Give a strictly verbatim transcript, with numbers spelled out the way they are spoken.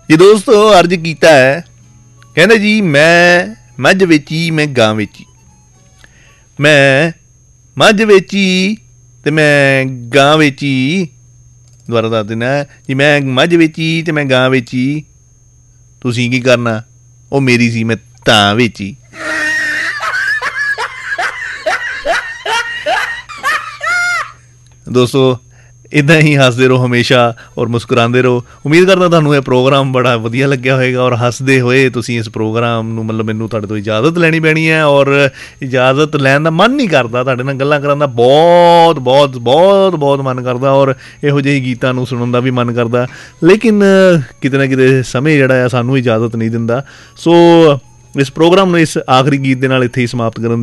ਜੀ ਦੋਸਤੋ ਅਰਜ਼ ਕੀਤਾ ਹੈ, ਕਹਿੰਦੇ ਜੀ ਮੈਂ ਮੱਝ ਵੇਚੀ ਮੈਂ ਗਾਂ ਵੇਚੀ, ਮੈਂ ਮੱਝ ਵੇਚੀ ਅਤੇ ਮੈਂ ਗਾਂ ਵੇਚੀ। ਦੁਬਾਰਾ ਦੱਸ ਦਿੰਦਾ ਜੀ, ਮੈਂ ਮੱਝ ਵੇਚੀ ਅਤੇ ਮੈਂ ਗਾਂ ਵੇਚੀ, ਤੁਸੀਂ ਕੀ ਕਰਨਾ? ਉਹ ਮੇਰੀ ਸੀ ਮੈਂ ਤਾਂ ਵੇਚੀ। ਦੋਸਤੋ ਇੱਦਾਂ ਹੀ ਹੱਸਦੇ ਰਹੋ ਹਮੇਸ਼ਾ ਔਰ ਮੁਸਕਰਾਉਂਦੇ ਰਹੋ। ਉਮੀਦ ਕਰਦਾ ਤੁਹਾਨੂੰ ਇਹ ਪ੍ਰੋਗਰਾਮ ਬੜਾ ਵਧੀਆ ਲੱਗਿਆ ਹੋਏਗਾ ਔਰ ਹੱਸਦੇ ਹੋਏ ਤੁਸੀਂ ਇਸ ਪ੍ਰੋਗਰਾਮ ਨੂੰ ਮਤਲਬ ਮੈਨੂੰ ਤੁਹਾਡੇ ਤੋਂ ਇਜਾਜ਼ਤ ਲੈਣੀ ਪੈਣੀ ਹੈ ਔਰ ਇਜਾਜ਼ਤ ਲੈਣ ਦਾ ਮਨ ਨਹੀਂ ਕਰਦਾ, ਤੁਹਾਡੇ ਨਾਲ ਗੱਲਾਂ ਕਰਨ ਦਾ ਬਹੁਤ ਬਹੁਤ ਬਹੁਤ ਬਹੁਤ ਮਨ ਕਰਦਾ ਔਰ ਇਹੋ ਜਿਹੇ ਗੀਤਾਂ ਨੂੰ ਸੁਣਨ ਦਾ ਵੀ ਮਨ ਕਰਦਾ, ਲੇਕਿਨ ਕਿਤੇ ਨਾ ਕਿਤੇ ਸਮੇਂ ਜਿਹੜਾ ਆ ਸਾਨੂੰ ਇਜਾਜ਼ਤ ਨਹੀਂ ਦਿੰਦਾ। ਸੋ ਇਸ ਪ੍ਰੋਗਰਾਮ ਨੂੰ ਇਸ ਆਖਰੀ ਗੀਤ ਦੇ ਨਾਲ ਇੱਥੇ ਹੀ ਸਮਾਪਤ ਕਰਨ